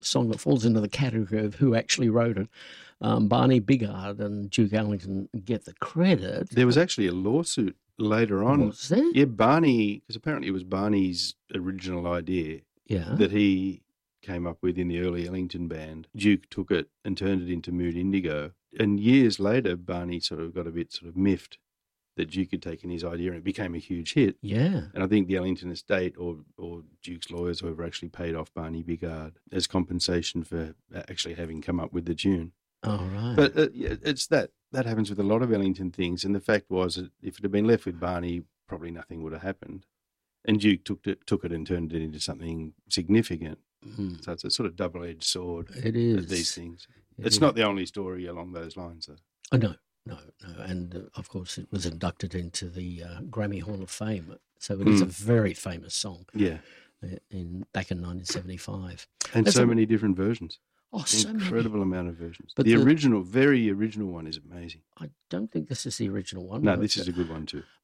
song that falls into the category of who actually wrote it. Barney Bigard and Duke Ellington get the credit. There was actually a lawsuit later on. Was there? Yeah, Barney, because apparently it was Barney's original idea that he came up with in the early Ellington band. Duke took it and turned it into Mood Indigo. And years later, Barney sort of got a bit sort of miffed that Duke had taken his idea and it became a huge hit. Yeah. And I think the Ellington estate or Duke's lawyers or whoever actually paid off Barney Bigard as compensation for actually having come up with the tune. Oh, right. But it's that happens with a lot of Ellington things. And the fact was that if it had been left with Barney, probably nothing would have happened. And Duke took it and turned it into something significant. Mm. So it's a sort of double-edged sword. It is. Of these things. It's not the only story along those lines, though. Oh, no. And, of course, it was inducted into the Grammy Hall of Fame. So it is a very famous song. Yeah. Back in 1975. And so many different versions. Oh, so many. Incredible amount of versions. But very original one is amazing. I don't think this is the original one. No, this is a good one too.